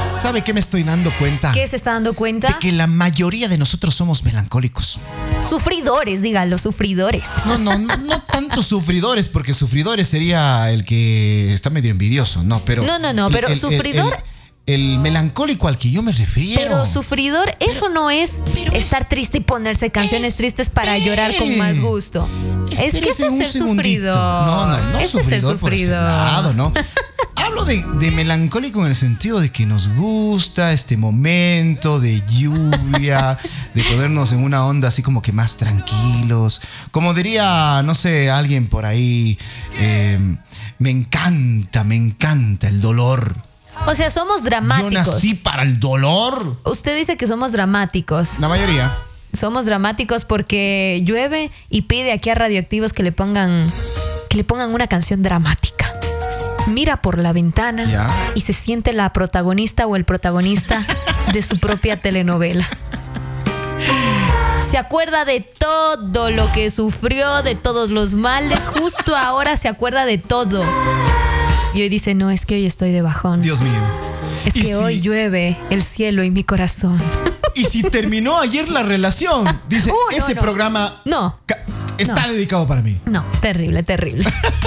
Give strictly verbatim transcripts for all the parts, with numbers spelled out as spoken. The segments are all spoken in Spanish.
¿Sabe qué me estoy dando cuenta? ¿Qué se está dando cuenta? De que la mayoría de nosotros somos melancólicos. Sufridores, díganlo, sufridores. No, no, no, no tanto sufridores, porque sufridores sería el que está medio envidioso, no, pero... No, no, no, el, pero el, sufridor... El, el, el melancólico al que yo me refiero. Pero sufridor, eso pero, no es estar es, triste y ponerse canciones tristes para llorar con más gusto. Es que eso es ser sufridor. No, no, no. Ese sufridor es el por ese sufridor. lado, ¿no? Hablo de, de melancólico en el sentido de que nos gusta este momento de lluvia, de ponernos en una onda así como que más tranquilos. Como diría, no sé, alguien por ahí, eh, me encanta, me encanta el dolor. O sea, somos dramáticos. Yo nací para el dolor. Usted dice que somos dramáticos. La mayoría. Somos dramáticos porque llueve y pide aquí a Radioactivos que le pongan, que le pongan una canción dramática. Mira por la ventana ¿Ya? Y se siente la protagonista o el protagonista de su propia telenovela. Se acuerda de todo lo que sufrió, de todos los males. Justo ahora se acuerda de todo. Y hoy dice, no, es que hoy estoy de bajón. Dios mío. Es que si, hoy llueve el cielo y mi corazón. Y si terminó ayer la relación, dice, Uh, no, ese no. programa No. está No. dedicado para mí. No, terrible, terrible.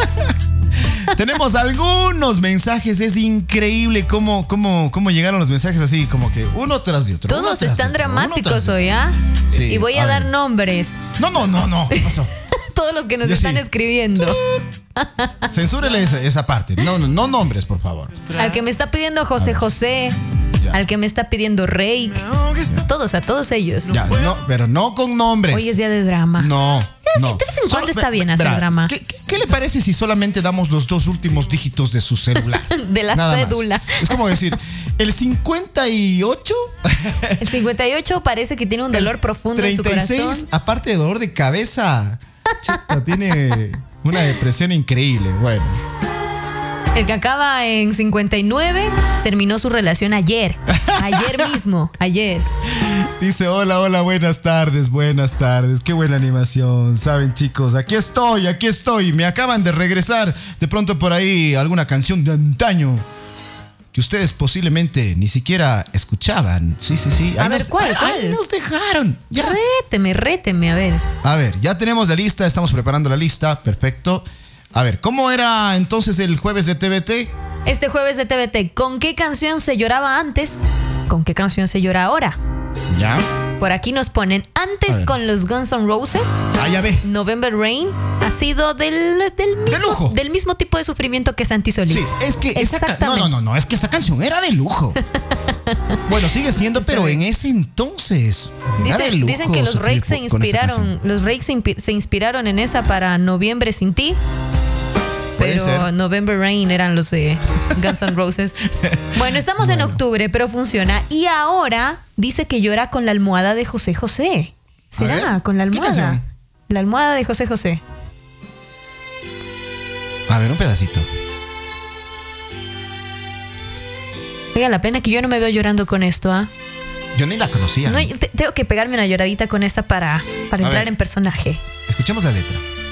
Tenemos algunos mensajes, es increíble cómo, cómo, cómo llegaron los mensajes así, como que uno tras de otro. Todos tras están de otro, uno dramáticos tras de hoy, ¿ah? Sí, Y voy a, a dar ver. nombres. No, no, no, no. ¿Qué pasó? Todos los que nos Ya están sí. escribiendo. Censúrele esa, esa parte. No, no, no nombres, por favor. Al que me está pidiendo José José. Ya. Al que me está pidiendo Rake. Todos, a todos ellos. Ya, no, pero no con nombres. Hoy es día de drama. No. No. De vez en cuando Solo- está bien ve- hacer verá, drama. ¿qué, qué, qué le parece si solamente damos los dos últimos dígitos de su celular? De la Nada más. cédula. Es como decir, el cincuenta y ocho, El cincuenta y ocho parece que tiene un dolor profundo en su treinta y seis, corazón. aparte de dolor de cabeza, chico, tiene una depresión increíble. Bueno, El que acaba en cincuenta y nueve terminó su relación ayer. Ayer mismo, ayer. dice, hola, hola, buenas tardes, buenas tardes. Qué buena animación. Saben, chicos, aquí estoy, aquí estoy. Me acaban de regresar de pronto por ahí alguna canción de antaño que ustedes posiblemente ni siquiera escuchaban. Sí, sí, sí. A Ahí ver, nos- ¿cuál, ahí- cuál? ahí nos dejaron. Ya. Réteme, réteme, a ver. A ver, ya tenemos la lista, estamos preparando la lista. Perfecto. A ver, ¿cómo era entonces el jueves de T V T? Este jueves de T V T, ¿con qué canción se lloraba antes? ¿Con qué canción se llora ahora? Ya. Por aquí nos ponen, A antes ver. con los Guns N' Roses, Ah, ya ve. November Rain ha sido del, del, mismo, lujo. del mismo tipo de sufrimiento que Santi Solís. Sí, es que esa ca- no, Exactamente. no, no, no, es que esa canción era de lujo. Bueno, sigue siendo, Está pero bien. en ese entonces era Dice- de lujo dicen que los sufrir Rakes se con- con esa inspiraron, canción. los Rakes se, inspi- se inspiraron en esa para Noviembre sin ti. Puede Pero ser. November Rain eran los de Guns N' Roses. Bueno, estamos en Bueno. octubre, pero funciona. Y ahora dice que llora con la almohada de José José. ¿Será? ver, Con la ¿qué almohada. canción? La almohada de José José. A ver, un pedacito. Oiga, la pena que yo no me veo llorando con esto, ¿ah? Yo ni la conocía. No, te- tengo que pegarme una lloradita con esta para, para A entrar ver. en personaje. Escuchemos la letra.